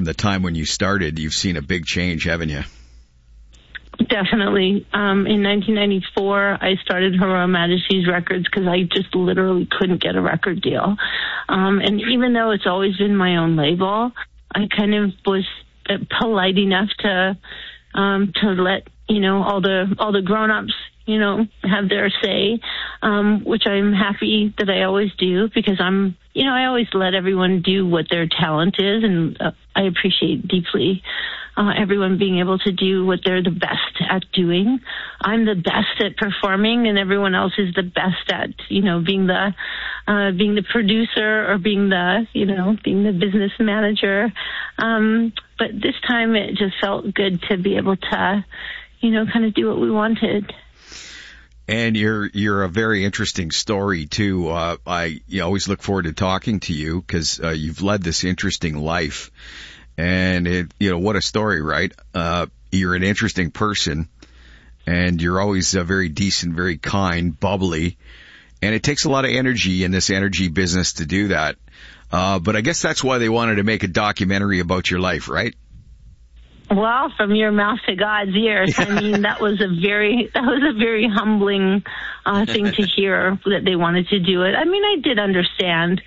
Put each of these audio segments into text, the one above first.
the time when you started, you've seen a big change, haven't you? Definitely. In 1994, I started Her Royal Majesty's Records because I just literally couldn't get a record deal. And even though it's always been my own label, I kind of was polite enough to let, all the grown-ups, have their say, which I'm happy that I always do, because I always let everyone do what their talent is, and I appreciate deeply everyone being able to do what they're the best at doing. I'm the best at performing, and everyone else is the best at, being the producer or being the business manager. But this time it just felt good to be able to, kind of do what we wanted. And you're a very interesting story too. I always look forward to talking to you because you've led this interesting life, and what a story, right? You're an interesting person, and you're always very decent, very kind, bubbly, and it takes a lot of energy in this energy business to do that. But I guess that's why they wanted to make a documentary about your life, right? Well, from your mouth to God's ears. I mean, that was a very humbling thing to hear that they wanted to do it. I mean, I did understand,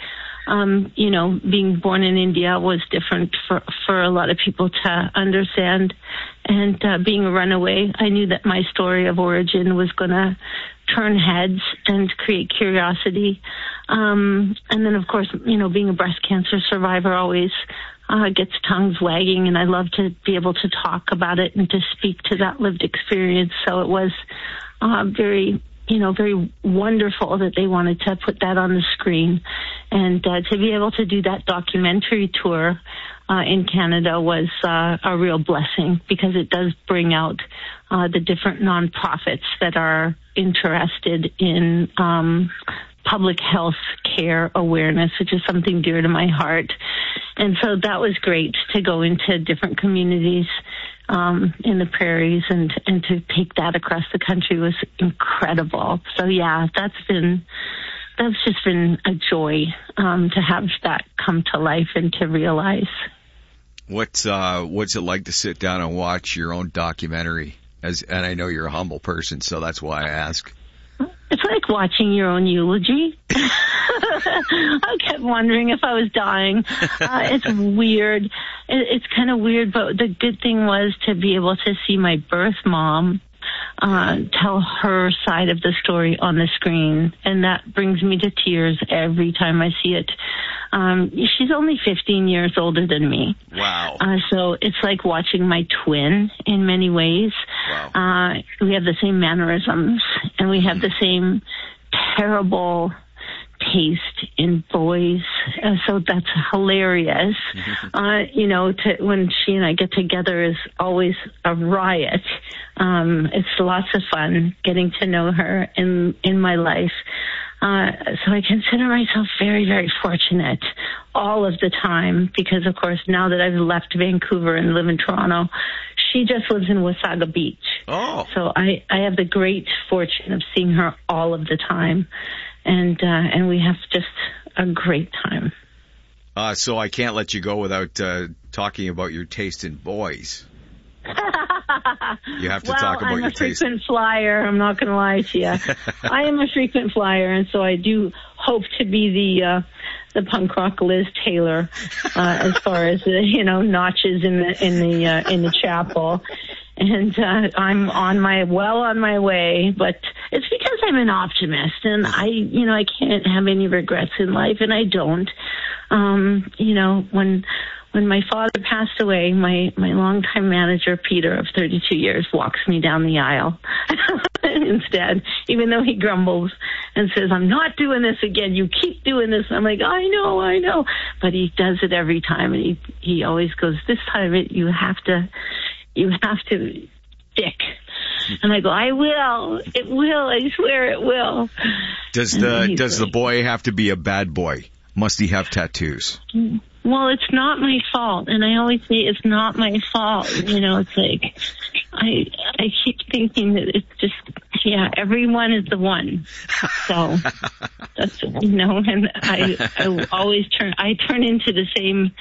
being born in India was different for a lot of people to understand. And being a runaway, I knew that my story of origin was going to turn heads and create curiosity. And then, of course, being a breast cancer survivor always gets tongues wagging, and I love to be able to talk about it and to speak to that lived experience. So it was very wonderful that they wanted to put that on the screen, and to be able to do that documentary tour in Canada was a real blessing, because it does bring out the different nonprofits that are interested in public health care awareness, which is something dear to my heart. And so that was great to go into different communities in the prairies, and to take that across the country was incredible. So yeah, that's just been a joy to have that come to life and to realize. What's it like to sit down and watch your own documentary? And I know you're a humble person, so that's why I ask. It's like watching your own eulogy. I kept wondering if I was dying. It's weird. It's kind of weird, but the good thing was to be able to see my birth mom tell her side of the story on the screen, and that brings me to tears every time I see it. She's only 15 years older than me. Wow. So it's like watching my twin in many ways. Wow. We have the same mannerisms, and we have the same terrible taste in boys. So that's hilarious. When she and I get together is always a riot. It's lots of fun getting to know her in my life. So I consider myself very, very fortunate all of the time, because, of course, now that I've left Vancouver and live in Toronto, she just lives in Wasaga Beach. Oh. So I have the great fortune of seeing her all of the time, and we have just a great time. So I can't let you go without talking about your taste in boys. You have to talk about your taste. I'm a frequent flyer. I'm not going to lie to you. I am a frequent flyer, and so I do hope to be the punk rock Liz Taylor as far as notches in the chapel. And I'm on my way, but it's because I'm an optimist, and I can't have any regrets in life, and I don't. When my father passed away, my longtime manager, Peter, of 32 years, walks me down the aisle instead, even though he grumbles and says, "I'm not doing this again. You keep doing this." And I'm like, I know. But he does it every time, and he always goes, "This time you have to stick." And I go, "I will. It will. I swear it will." Does the boy have to be a bad boy? Must he have tattoos? Well, it's not my fault, and I always say it's not my fault. It's like I keep thinking that it's just everyone is the one. So that's and I always turn into the same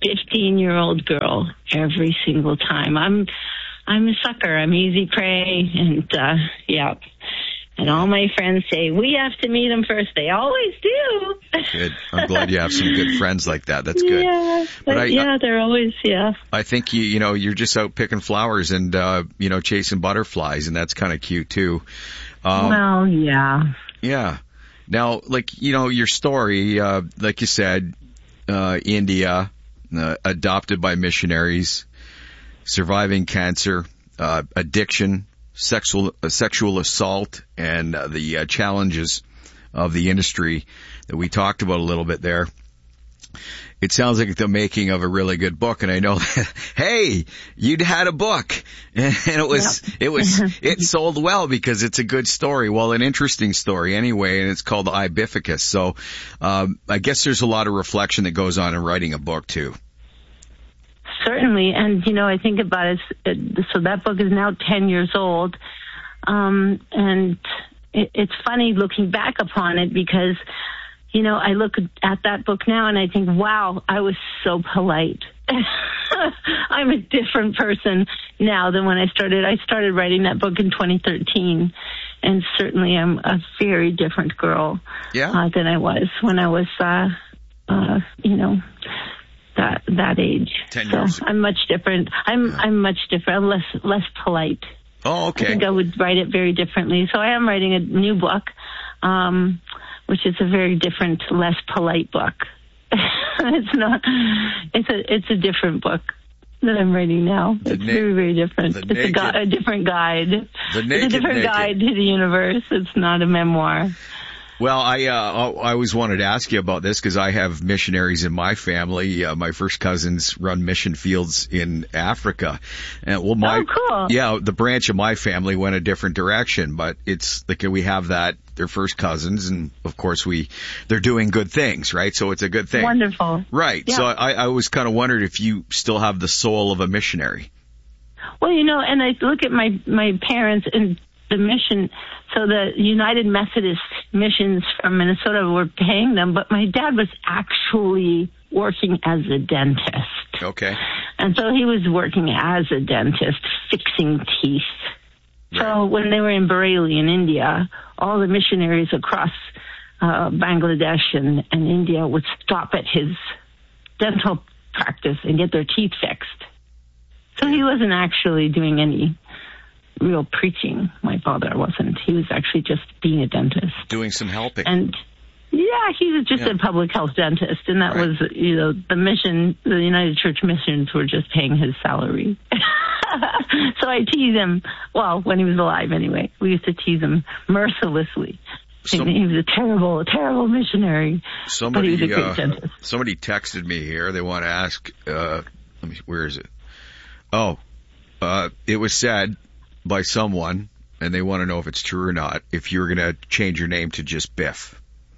15-year-old girl every single time. I'm a sucker. I'm easy prey, and yeah. And all my friends say, we have to meet him first. They always do. Good. I'm glad you have some good friends like that. That's good. Yeah, they're always, yeah. I think you're just out picking flowers and, chasing butterflies, and that's kind of cute too. Well, yeah. Yeah. Now, your story, like you said, India, adopted by missionaries, surviving cancer, addiction, sexual assault, and the challenges of the industry that we talked about a little bit there. It sounds like the making of a really good book, and I know that, hey, you'd had a book, and it sold well because it's a good story. Well, an interesting story anyway, and it's called Ibifficus. So, I guess there's a lot of reflection that goes on in writing a book too. Certainly, and I think about it. So that book is now 10 years old, and it's funny looking back upon it because, I look at that book now and I think, wow, I was so polite. I'm a different person now than when I started. I started writing that book in 2013, and certainly I'm a very different girl than I was when I was, that age. 10 years ago. I'm much different. I'm much different. I'm less polite. Oh, okay. I think I would write it very differently. So I am writing a new book, which is a very different, less polite book. It's a different book that I'm writing now. It's very, very different. It's a different guide. It's a different guide to the universe. It's not a memoir. Well, I always wanted to ask you about this because I have missionaries in my family. My first cousins run mission fields in Africa. And cool. Yeah, the branch of my family went a different direction, but it's like we have that, they're first cousins, and of course they're doing good things, right? So it's a good thing. Wonderful. Right. Yeah. So I was kind of wondered if you still have the soul of a missionary. Well, and I look at my parents and the mission. So the United Methodist missions from Minnesota were paying them, but my dad was actually working as a dentist. Okay. And so he was working as a dentist, fixing teeth. Right. So when they were in Bareilly in India, all the missionaries across Bangladesh and India would stop at his dental practice and get their teeth fixed. So he wasn't actually doing any real preaching. My father wasn't. He was actually just being a dentist. Doing some helping. And yeah, he was just a public health dentist, and that was, the mission, the United Church missions were just paying his salary. So I tease him, well, when he was alive anyway. We used to tease him mercilessly. He was a terrible missionary. But he was a great dentist. Somebody texted me here. They want to ask, where is it? Oh, it was said by someone, and they want to know if it's true or not, if you're going to change your name to just Biff.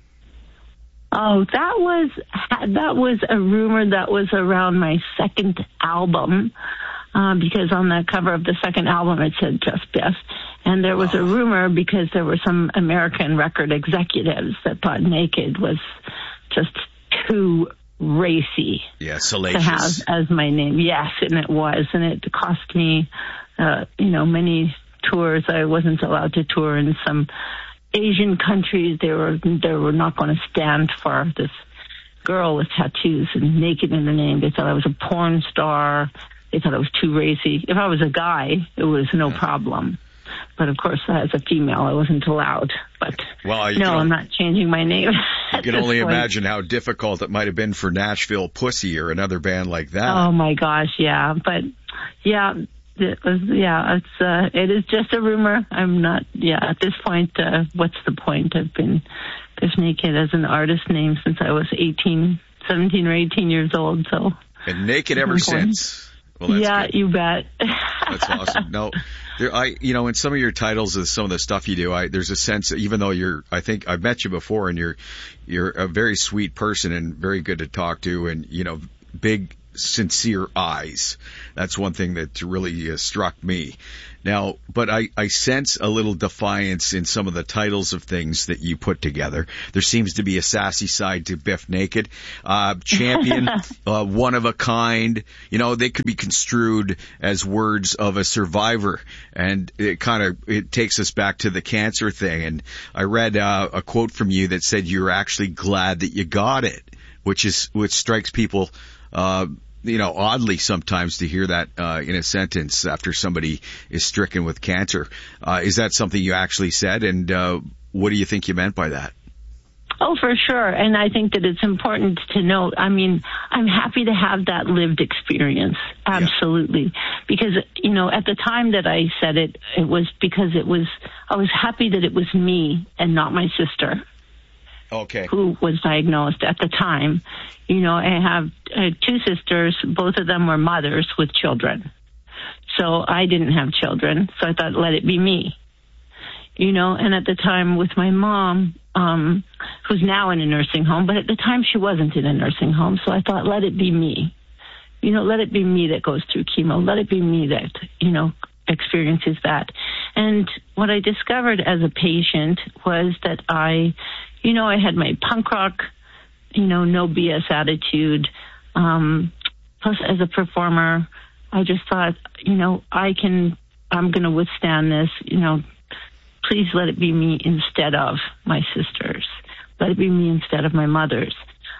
Oh, that was a rumor that was around my second album, because on the cover of the second album it said just Biff. And there was a rumor because there were some American record executives that thought Naked was just too racy salacious to have as my name. Yes, and it was, and it cost me many tours. I wasn't allowed to tour in some Asian countries. They were not going to stand for this girl with tattoos and naked in the name. They thought I was a porn star. They thought I was too racy. If I was a guy, it was no problem. But of course, as a female, I wasn't allowed. But I'm not changing my name. You can only imagine how difficult it might have been for Nashville Pussy or another band like that. Oh my gosh, yeah. But it is just a rumor. I'm not, at this point, what's the point? I've been Biff Naked as an artist name since I was 17 or 18 years old, so. And Naked ever since. Well, that's good. You bet. That's awesome. No, in some of your titles of some of the stuff you do, there's a sense that even though I think I've met you before and you're a very sweet person and very good to talk to and, big sincere eyes. That's one thing that really struck me. Now, but I sense a little defiance in some of the titles of things that you put together. There seems to be a sassy side to Biff Naked. Champion, one of a kind. You know, they could be construed as words of a survivor. And it takes us back to the cancer thing. And I read a quote from you that said you're actually glad that you got it, which strikes people oddly sometimes to hear that in a sentence after somebody is stricken with cancer. Is that something you actually said? And what do you think you meant by that? Oh, for sure. And I think that it's important to note, I mean, I'm happy to have that lived experience. Absolutely. Yeah. Because, at the time that I said it, it was because I was happy that it was me and not my sister. Okay. Who was diagnosed at the time. I have two sisters. Both of them were mothers with children. So I didn't have children. So I thought, let it be me. And at the time with my mom, who's now in a nursing home, but at the time she wasn't in a nursing home. So I thought, let it be me. Let it be me that goes through chemo. Let it be me that, experiences that. And what I discovered as a patient was that I had my punk rock, no BS attitude. Plus, as a performer, I just thought, I'm going to withstand this. Please let it be me instead of my sisters. Let it be me instead of my mothers.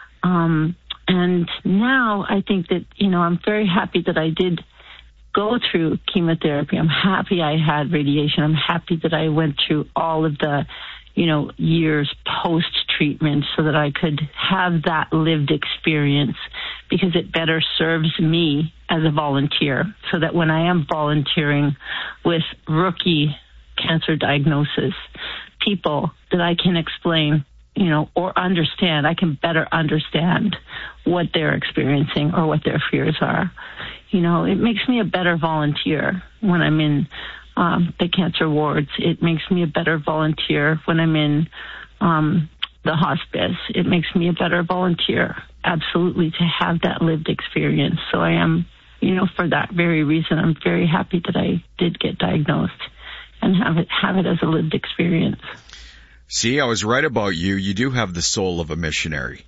And now I think that, I'm very happy that I did go through chemotherapy. I'm happy I had radiation. I'm happy that I went through all of the years post-treatment so that I could have that lived experience, because it better serves me as a volunteer, so that when I am volunteering with rookie cancer diagnosis people, that I can explain, or understand, I can better understand what they're experiencing or what their fears are. It makes me a better volunteer when I'm in the cancer wards. It makes me a better volunteer when I'm in the hospice. It makes me a better volunteer, absolutely, to have that lived experience. So I am, for that very reason, I'm very happy that I did get diagnosed and have it as a lived experience. See, I was right about you. You do have the soul of a missionary.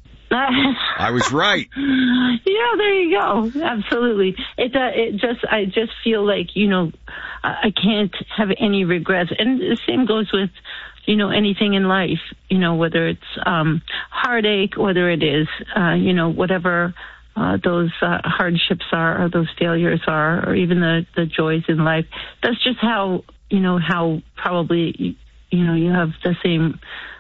I was right. Yeah, there you go. Absolutely. I just feel like, I can't have any regrets. And the same goes with, anything in life, whether it's heartache, whether it is, whatever those hardships are, or those failures are, or even the joys in life. That's just how probably, you have the same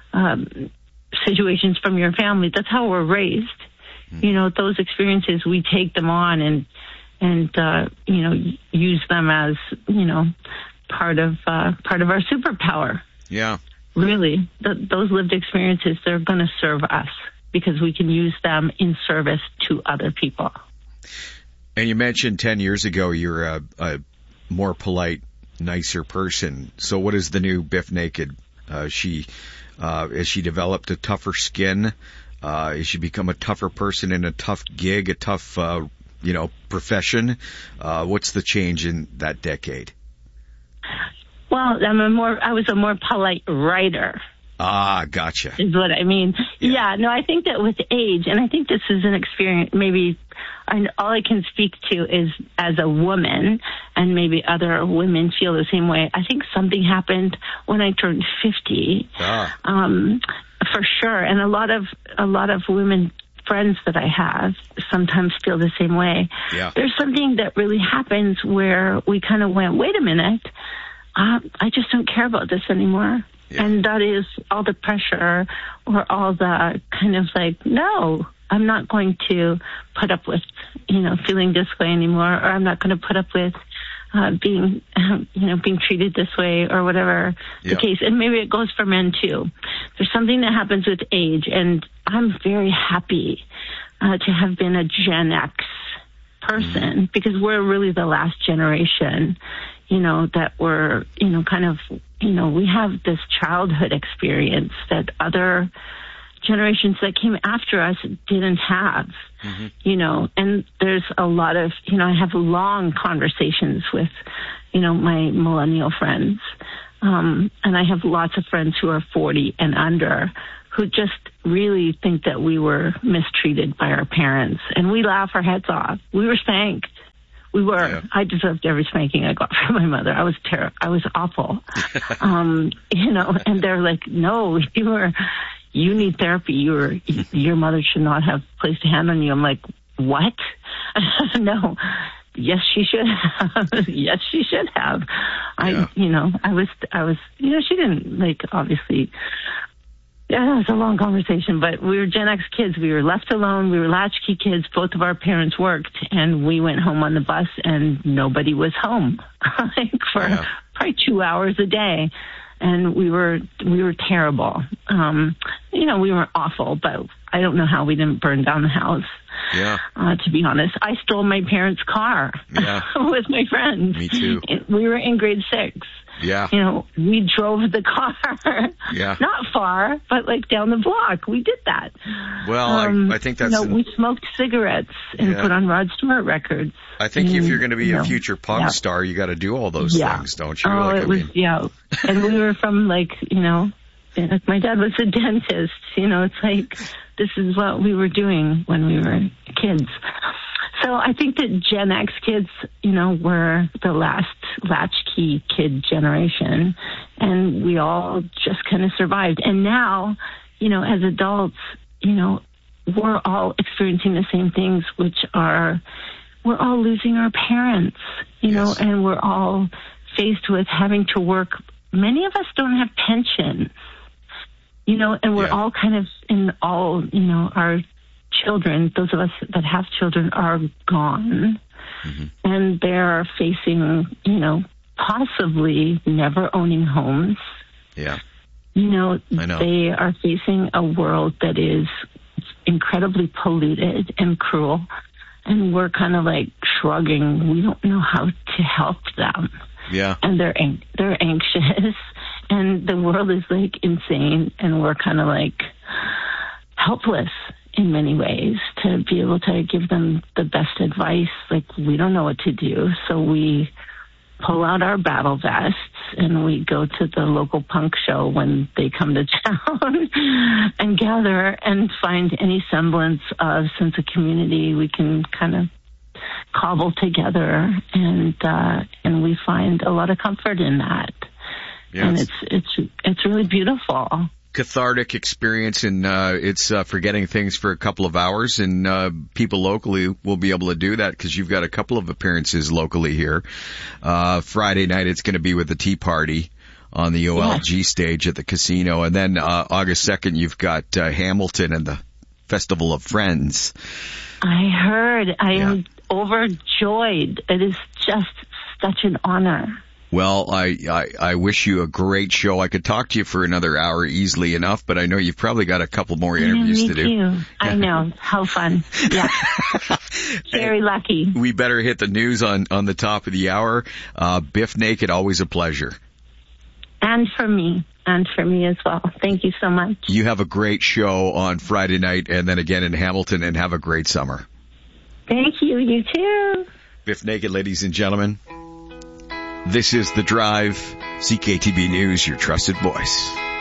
situations from your family. That's how we're raised. Those experiences, we take them on and use them as, part of our superpower. Yeah. Really, those lived experiences, they're going to serve us because we can use them in service to other people. And you mentioned 10 years ago you're a more polite, nicer person. So what is the new Biff Naked? Has she developed a tougher skin? Has she become a tougher person in a tough gig, a tough, profession? What's the change in that decade? Well, I was a more polite writer. Ah, gotcha. Is what I mean. Yeah, no, I think that with age, and I think this is an experience, maybe all I can speak to is as a woman, and maybe other women feel the same way. I think something happened when I turned 50, for sure. And a lot of women friends that I have sometimes feel the same way. Yeah. There's something that really happens where we kind of went, wait a minute, I just don't care about this anymore. Yeah. And that is all the pressure or all the kind of like, no, I'm not going to put up with, feeling this way anymore, or I'm not going to put up with being treated this way or whatever the case. And maybe it goes for men too. There's something that happens with age, and I'm very happy to have been a Gen X person because we're really the last generation, that we're, kind of, we have this childhood experience that other generations that came after us didn't have, you know, and there's a lot of, you know, I have long conversations with, you know, my millennial friends. And I have lots of friends who are 40 and under who just really think that we were mistreated by our parents. And we laugh our heads off. We were spanked. We were. Yeah. I deserved every spanking I got from my mother. I was I was awful. You know, and they're like, no, you need therapy. Your mother should not have placed a hand on you. I'm like, what? No. Yes, she should have. Yes, she should have. Yeah. I was, you know, she didn't, like, obviously, yeah, it was a long conversation, but we were Gen X kids. We were left alone. We were latchkey kids. Both of our parents worked, and we went home on the bus, and nobody was home, like, for probably 2 hours a day. And we were terrible. You know, we were awful, but I don't know how we didn't burn down the house. Yeah. To be honest, I stole my parents' car with my friends. Me too. We were in grade 6. Yeah. You know, we drove the car. Yeah. Not far, but like down the block. We did that. Well, I think that's... You know, we smoked cigarettes and put on Rod Stewart records. I think if you're going to be a future punk star, you got to do all those things, don't you? Oh, like, it was, And we were from, like, you know, like my dad was a dentist. You know, it's like, this is what we were doing when we were kids. So I think that Gen X kids, you know, were the last latchkey kid generation, and we all just kind of survived. And now, you know, as adults, you know, we're all experiencing the same things, which are, we're all losing our parents, you know, and we're all faced with having to work. Many of us don't have pensions, you know, and we're all kind of you know, our children, those of us that have children, are gone, and they're facing, you know, possibly never owning homes. Yeah. You know, I know. They are facing a world that is incredibly polluted and cruel, and we're kind of like shrugging. We don't know how to help them. Yeah. And they're anxious, and the world is like insane, and we're kind of like helpless in many ways to be able to give them the best advice. Like, we don't know what to do, so we pull out our battle vests and we go to the local punk show when they come to town and gather and find any semblance of sense of community we can kind of cobble together, and we find a lot of comfort in that. Yes. And it's really beautiful. Cathartic experience, and it's forgetting things for a couple of hours, and people locally will be able to do that because you've got a couple of appearances locally here. Friday night it's going to be with the Tea Party on the OLG stage at the casino, and then August 2nd you've got Hamilton and the Festival of Friends. I heard. I am overjoyed. It is just such an honor. Well, I wish you a great show. I could talk to you for another hour easily enough, but I know you've probably got a couple more interviews to do. Too. I know. How fun. Yeah. Very lucky. We better hit the news on the top of the hour. Biff Naked, always a pleasure. And for me as well. Thank you so much. You have a great show on Friday night and then again in Hamilton, and have a great summer. Thank you. You too. Biff Naked, ladies and gentlemen. This is The Drive, CKTB News, your trusted voice.